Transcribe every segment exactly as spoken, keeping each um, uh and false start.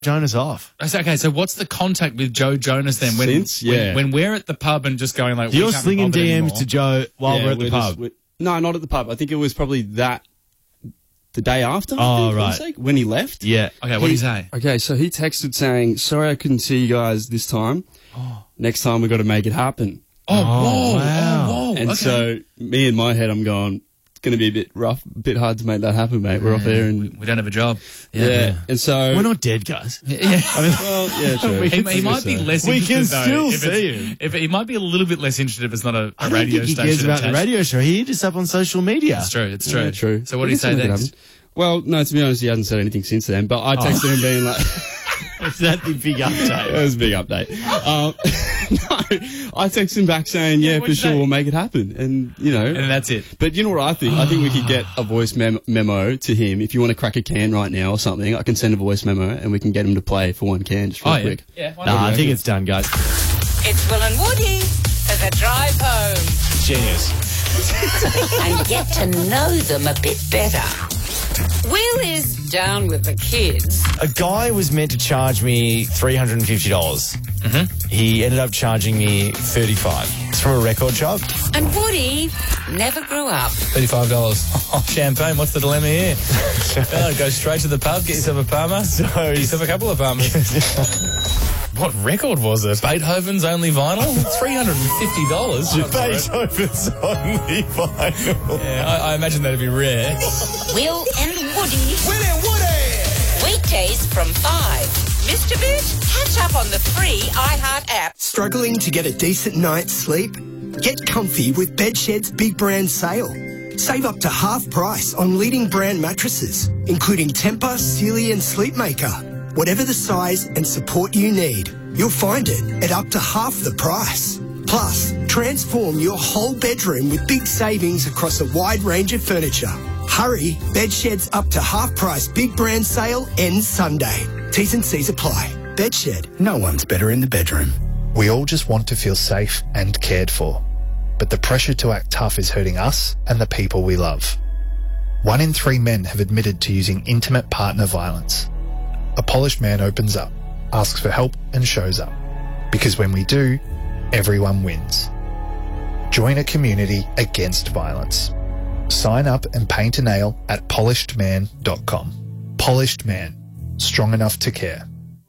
Jonas off. Okay, so what's the contact with Joe Jonas then? When, Since, yeah. when, when we're at the pub and just going like, You're we can't slinging be bothered D Ms anymore. to Joe while Yeah, we're at the we're pub. just- we're- no, not at the pub. I think it was probably that the day after. I Oh, think, for right. sake, when he left. Yeah. Okay, what do you say? Okay, so he texted saying, "Sorry, I couldn't see you guys this time. Next time we got to make it happen." Oh, whoa, wow. oh, whoa. And okay. so me in my head, I'm going, it's going to be a bit rough, a bit hard to make that happen, mate. We're off there and we don't have a job. yeah. And so We're not dead, guys. Yeah. well, yeah, true. He, he might be less We interested, can though, still if it's- see him. If he might be a little bit less interested if it's not a, a I don't radio think he station. cares about the attached. radio show. He hit us up on social media. It's true, it's true. Yeah, true. So what do I you guess say something next? happened. Well, no, to be honest, he hasn't said anything since then. But I texted him being like, Is that the big it update? was a big update. Um, no, I texted him back saying, yeah, what'd for you sure, say? we'll make it happen. And, you know. And that's it. But you know what I think? I think we could get a voice mem- memo to him. If you want to crack a can right now or something, I can send a voice memo and we can get him to play for one can just real Oh, yeah. quick. Yeah, why Nah, not? I think it's done, guys. It's Will and Woody for the drive home. Genius. And get to know them a bit better. Will is down with the kids. A guy was meant to charge me three hundred fifty dollars. Mm-hmm. He ended up charging me thirty-five dollars. It's from a record shop. And Woody never grew up. thirty-five dollars. Oh, champagne, what's the dilemma here? Oh, go straight to the pub, get yourself a Parma. So get yourself a couple of Parmas. What record was it? Beethoven's Only Vinyl? three hundred fifty dollars? Beethoven's Only Vinyl. Yeah, I, I imagine that'd be rare. Will and Woody. Will and Woody. Weekdays from five. Missed a bit? Catch up on the free iHeart app. Struggling to get a decent night's sleep? Get comfy with Bedshed's big brand sale. Save up to half price on leading brand mattresses, including Tempur, Sealy and Sleepmaker. Whatever the size and support you need, you'll find it at up to half the price. Plus, transform your whole bedroom with big savings across a wide range of furniture. Hurry, Bedshed's up to half price big brand sale ends Sunday. T's and C's apply. Bedshed, no one's better in the bedroom. We all just want to feel safe and cared for. But the pressure to act tough is hurting us and the people we love. One in three men have admitted to using intimate partner violence. A polished man opens up, asks for help and shows up. Because when we do, everyone wins. Join a community against violence. Sign up and paint a nail at polished man dot com. Polished Man. Strong enough to care.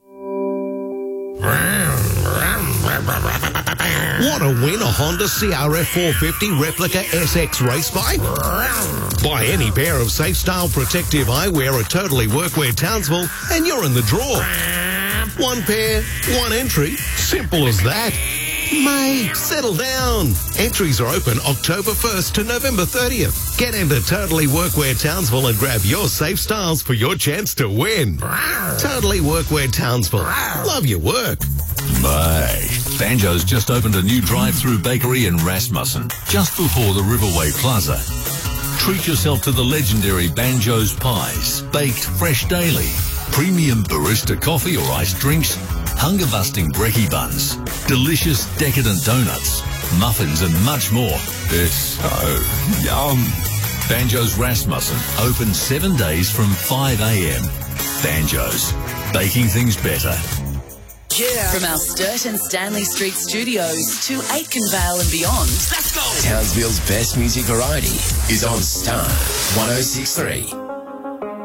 Want to win a Honda C R F four fifty Replica S X race bike? Buy any pair of Safe Style protective eyewear at Totally Workwear Townsville and you're in the draw. One pair, one entry. Simple as that. Mate, settle down. Entries are open October first to November thirtieth. Get into Totally Workwear Townsville and grab your Safe Styles for your chance to win. Totally Workwear Townsville. Love your work. Mate, Banjo's just opened a new drive-through bakery in Rasmussen, just before the Riverway Plaza. Treat yourself to the legendary Banjo's pies, baked fresh daily, premium barista coffee or iced drinks, hunger-busting brekkie buns, delicious decadent donuts, muffins and much more. It's so yum. Banjo's Rasmussen, open seven days from five a.m. Banjo's, baking things better. From our Sturt and Stanley Street studios to Aitkenvale and beyond. Let's go! Townsville's best music variety is on Star one oh six point three.